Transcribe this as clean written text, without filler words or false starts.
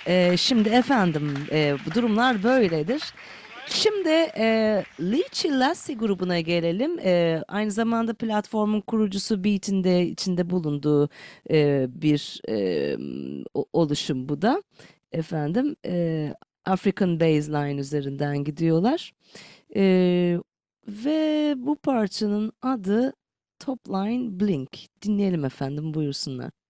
Şimdi efendim bu durumlar böyledir. Şimdi Lychee Lassie grubuna gelelim. Aynı zamanda platformun kurucusu Beat'in de içinde bulunduğu bir oluşum bu da. Efendim African Baseline üzerinden gidiyorlar. E, Ve bu parçanın adı Top Line Blink. Dinleyelim efendim, buyursunlar.